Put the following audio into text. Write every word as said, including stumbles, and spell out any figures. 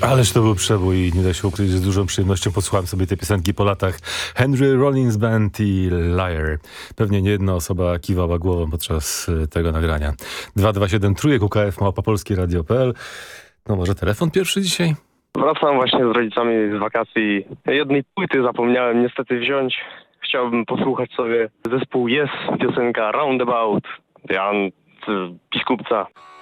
Ależ to był przebój i nie da się ukryć, że z dużą przyjemnością posłuchałem sobie tej piosenki po latach. Henry Rollins Band i Liar. Pewnie nie jedna osoba kiwała głową podczas y, tego nagrania. dwa dwa siedem trójek U K F małpa polskie radio kropka p l. No może telefon pierwszy dzisiaj? Wracam właśnie z rodzicami z wakacji. Jednej płyty zapomniałem niestety wziąć. Chciałbym posłuchać sobie zespół Yes, piosenka Roundabout, Jan z Biskupca.